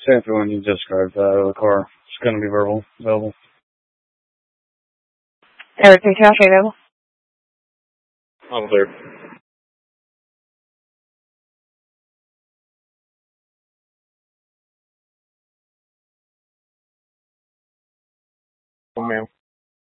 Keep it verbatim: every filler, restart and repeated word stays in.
Same for when you described that out of the car. It's going to be verbal, available. Everything traffic available? I'm clear. Oh, ma'am.